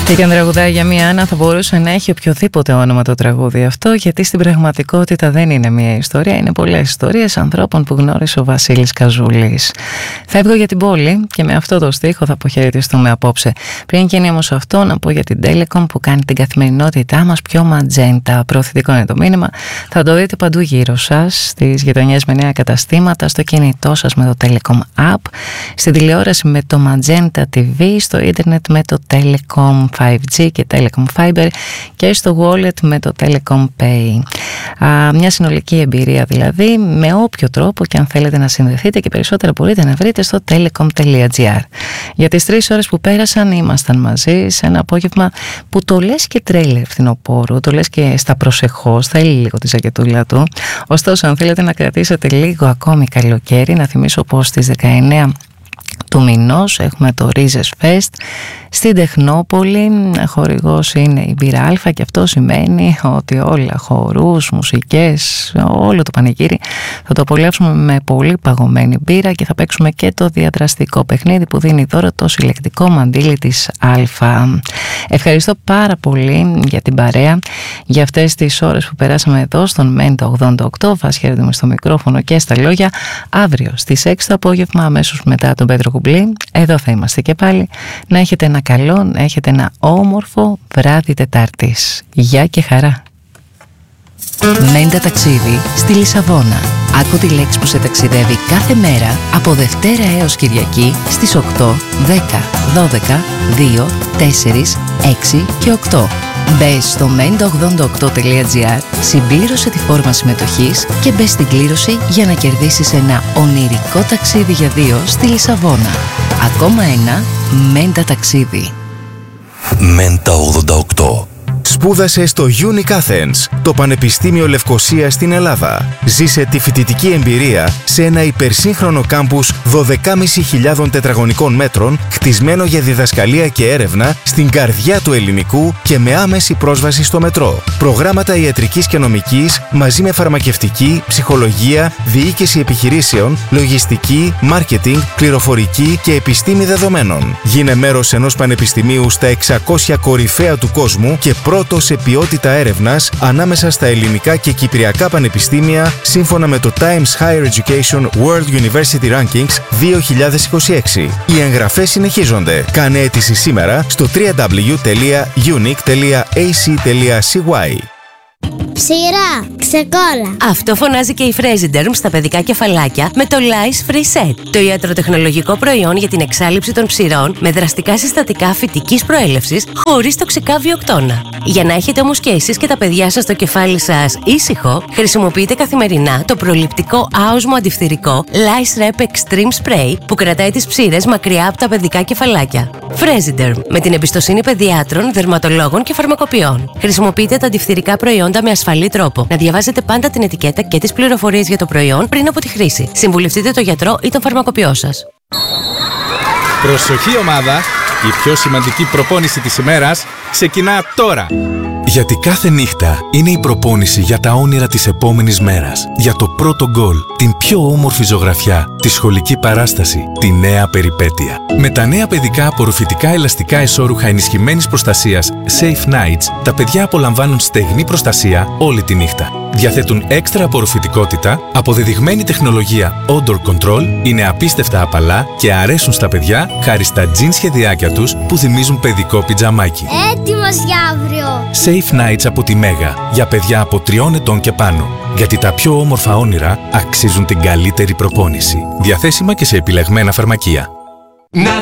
Και αν τραγουδάει για μία Άννα, θα μπορούσε να έχει οποιοδήποτε όνομα το τραγούδι αυτό, γιατί στην πραγματικότητα δεν είναι μία ιστορία, είναι πολλές ιστορίες ανθρώπων που γνώρισε ο Βασίλης Καζούλης. Φεύγω για την πόλη και με αυτό το στίχο θα αποχαιρετιστούμε απόψε. Πριν γίνει όμως αυτό, να πω για την Telecom που κάνει την καθημερινότητά μας πιο ματζέντα. Προωθητικό είναι το μήνυμα. Θα το δείτε παντού γύρω σας, στις γειτονιές με νέα καταστήματα, στο κινητό σας με το Telecom App, στην τηλεόραση με το Magenta TV, στο ίντερνετ με το Telecom 5G και Telecom Fiber και στο wallet με το Telecom Pay. Μια συνολική εμπειρία δηλαδή, με όποιο τρόπο και αν θέλετε να συνδεθείτε, και περισσότερα μπορείτε να βρείτε στο telecom.gr. Για τις 3 ώρες που πέρασαν ήμασταν μαζί σε ένα απόγευμα που το λες και τρέιλερ φθινοπόρου, το λες και στα προσεχώς, θέλει λίγο τη ζακετούλα του. Ωστόσο, αν θέλετε να κρατήσετε λίγο ακόμη καλοκαίρι, να θυμίσω πως στις 19 του μηνός έχουμε το Ρίζες Fest στην Τεχνόπολη. Χορηγός είναι η Μπύρα Αλφα και αυτό σημαίνει ότι όλα, χορούς, μουσικές, όλο το πανηγύρι θα το απολαύσουμε με πολύ παγωμένη μπύρα και θα παίξουμε και το διαδραστικό παιχνίδι που δίνει δώρο το συλλεκτικό μαντίλι της Αλφα. Ευχαριστώ πάρα πολύ για την παρέα, για αυτές τις ώρες που περάσαμε εδώ στον Μέντο 88. Βάση χαίρετουμε στο μικρόφωνο και στα λόγια. Αύριο στις 6 το απόγευμα, αμέσως μετά τον Πέτρο Κουμπλή, εδώ θα είμαστε και πάλι. Να έχετε ένα καλό, να έχετε ένα όμορφο βράδυ Τετάρτης. Γεια και χαρά. Μέντα ταξίδι στη Λισαβόνα. Άκου τη λέξη που σε ταξιδεύει κάθε μέρα από Δευτέρα έως Κυριακή στις 8, 10, 12, 2, 4, 6 και 8. Μπες στο mendo88.gr, συμπλήρωσε τη φόρμα συμμετοχής και μπες στην κλήρωση για να κερδίσεις ένα ονειρικό ταξίδι για 2 στη Λισαβόνα. Ακόμα ένα Μέντα ταξίδι. Μέντα 88. Σπούδασε στο Unic Athens, το Πανεπιστήμιο Λευκωσίας στην Ελλάδα. Ζήσε τη φοιτητική εμπειρία σε ένα υπερσύγχρονο κάμπους 12.500 τετραγωνικών μέτρων, χτισμένο για διδασκαλία και έρευνα στην καρδιά του ελληνικού και με άμεση πρόσβαση στο μετρό. Προγράμματα ιατρικής και νομικής μαζί με φαρμακευτική, ψυχολογία, διοίκηση επιχειρήσεων, λογιστική, μάρκετινγκ, πληροφορική και επιστήμη δεδομένων. Γίνε μέρος ενός πανεπιστημίου στα 600 κορυφαία του κόσμου και πρώτο σε ποιότητα έρευνας ανάμεσα στα ελληνικά και κυπριακά πανεπιστήμια σύμφωνα με το Times Higher Education World University Rankings 2026. Οι εγγραφές συνεχίζονται. Κάνε αίτηση σήμερα στο www.unic.ac.cy. Ψηρά, ξεκόλα. Αυτό φωνάζει και η Fresiderm στα παιδικά κεφαλάκια με το Lice Free Set. Το ιατροτεχνολογικό προϊόν για την εξάλειψη των ψηρών με δραστικά συστατικά φυτικής προέλευσης χωρίς τοξικά βιοκτώνα. Για να έχετε όμως και εσείς και τα παιδιά σας το κεφάλι σας ήσυχο, χρησιμοποιείτε καθημερινά το προληπτικό άοσμο αντιφθηρικό Lice Rep Extreme Spray που κρατάει τις ψήρες μακριά από τα παιδικά κεφαλάκια. Fresiderm, με την εμπιστοσύνη παιδιάτρων, δερματολόγων και φαρμακοποιών. Χρησιμοποιείτε τα αντιφθηρικά προϊόντα με ασφαλή τρόπο. Να διαβάζετε πάντα την ετικέτα και τις πληροφορίες για το προϊόν πριν από τη χρήση. Συμβουλευτείτε τον γιατρό ή τον φαρμακοποιό σας. Προσοχή ομάδα! Η πιο σημαντική προπόνηση της ημέρας ξεκινά τώρα! Γιατί κάθε νύχτα είναι η προπόνηση για τα όνειρα της επόμενης μέρας. Για το πρώτο γκολ, την πιο όμορφη ζωγραφιά, τη σχολική παράσταση, τη νέα περιπέτεια. Με τα νέα παιδικά απορροφητικά ελαστικά εσώρουχα ενισχυμένης προστασίας Safe Nights, τα παιδιά απολαμβάνουν στεγνή προστασία όλη τη νύχτα. Διαθέτουν έξτρα απορροφητικότητα, αποδεδειγμένη τεχνολογία Odor Control, είναι απίστευτα απαλά και αρέσουν στα παιδιά χάρη στα τζιν σχεδιάκια τους που θυμίζουν παιδικό πιτζαμάκι. Έτοιμος για αύριο. Safe Nights από τη Μέγα, για παιδιά από 3 ετών και πάνω. Γιατί τα πιο όμορφα όνειρα αξίζουν την καλύτερη προπόνηση. Διαθέσιμα και σε επιλεγμένα φαρμακεία.